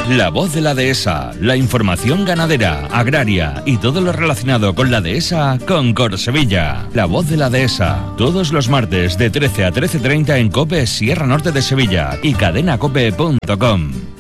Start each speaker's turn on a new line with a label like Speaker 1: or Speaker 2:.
Speaker 1: La Voz de la Dehesa, la información ganadera, agraria y todo lo relacionado con la Dehesa con Corsevilla. La Voz de la Dehesa, todos los martes de 13 a 13:30 en COPE Sierra Norte de Sevilla y cadenacope.com.